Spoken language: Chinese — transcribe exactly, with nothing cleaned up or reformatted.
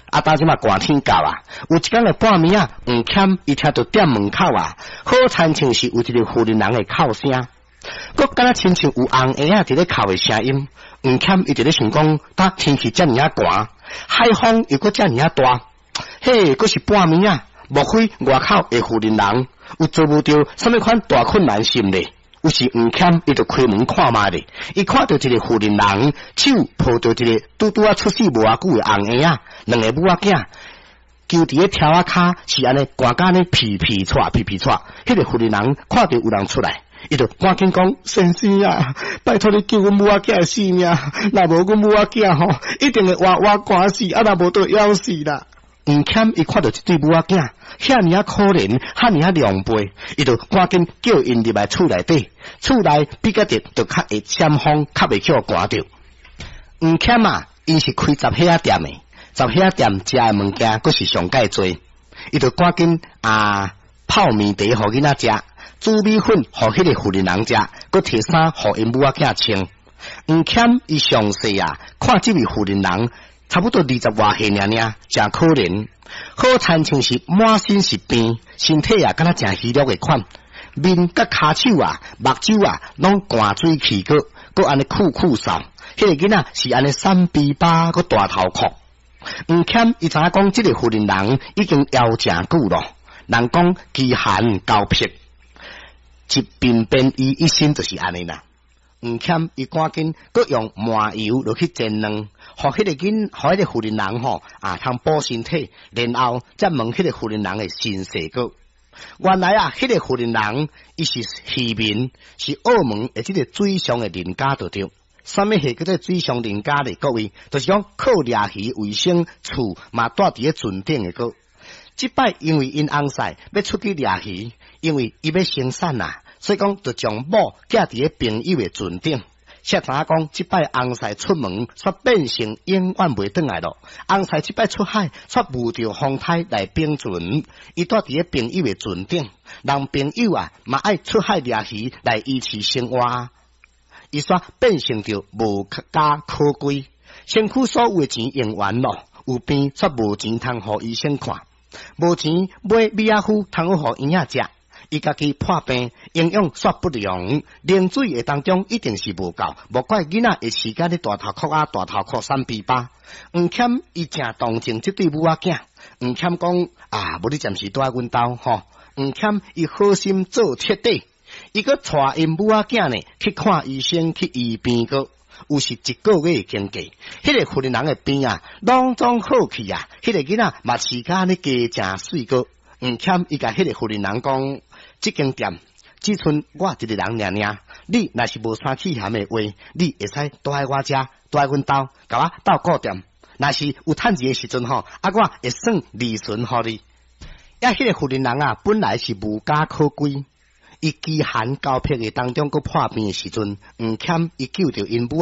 啊，当即嘛寒天到啊，有一天的半暝啊，黄谦伊听到店门口啊，好亲像是有一个妇人人的哭声，佮敢若亲像有红鞋啊伫咧哭的声音。黄谦伊伫咧想讲，当天气遮尔啊寒，海风又佮遮尔啊大，嘿，佮是半暝啊，莫非外口的妇人人有做无着什么款大困难心咧？有时黄谦伊就开门看卖咧，伊看到一个妇人人手抱着一个拄拄啊出世无偌久的红鞋啊，两个母仔囝，就伫咧条仔骹是安尼寒甲呢皮皮喘皮皮喘。迄个妇人人看到有人出来，伊就赶紧讲：先生啊，拜托你救阮母仔囝的性命，若无阮母仔囝吼，一定会活活寒死，啊若无就夭死啦。黄谦伊看到一对母仔囝，遐尼啊可怜，遐尼啊凉背，伊就赶紧叫因入来厝内底，厝内比较热，就较会扇风，较袂叫寒着。黄谦啊，因是开十喜店的，十喜店食的物件佫是上介多，伊就赶紧啊泡面茶互囡仔食，煮米粉互迄个妇人人食，佫摕衫互因母仔囝穿。黄谦伊详细啊，看这位妇人人。差不多二十外岁尔尔，真可怜，好亲像是满身是病，身体啊敢若真虚弱的款，面甲骹手啊、目睭啊，拢寒水气个，佮安尼酷酷扫。迄、那个囡仔是安尼三鼻巴佮大头壳。黄谦伊知影讲，即个妇人人已经夭真久咯，人讲饥寒交迫，一病变伊一生就是安尼啦。黄谦伊赶紧佮用麻油落去煎卵，互迄个囡，互迄个妇人人吼啊，通补身体，然后再问迄个妇人人的身世个。原来啊，迄、那个妇人人伊是渔民，是澳门的即个水上的人家就对。什么系叫做水上人家咧？各位，就是讲靠掠鱼为生，厝嘛住伫咧船顶的个。即摆因为因翁婿要出去掠鱼，因为伊要生产啊。所以讲，就将某寄伫咧朋友的船顶。才知影讲，即摆翁婿出门，煞变成永远袂转来咯。翁婿即摆出海，煞遇着风台来冰船，伊住伫咧朋友的船顶，人朋友啊，嘛爱出海掠鱼来维持生活。伊煞变成着无家可归，身躯所有的钱用完咯，有病煞无钱通互医生看，无钱买米仔糊通好互婴仔食。伊家己破病，营养煞不良，啉水的当中一定是无够，莫怪囡仔会时间咧大头壳啊、大头壳三鼻巴。黄谦伊正同情即对母仔囝，黄谦讲啊，无你暂时住喺阮兜吼。黄谦伊好心做彻底，伊个带因母仔囝呢去看医生去医病个，有是一个月经过，迄、那个妇人人的病啊，拢总好去啊，迄、那个囡仔嘛时间咧加真水个。黄谦伊甲迄个妇人人讲。这间店只剩我一个人尔尔，你若是无啥气咸的话，你会使住喺我家，住喺阮兜，甲我斗顾店。若是有趁钱的时阵吼，啊我会算利润互你。呀，迄个妇人人啊，本来是无家可归，伊饥寒交迫的当中，佮破病的时阵，黄谦伊救着因母。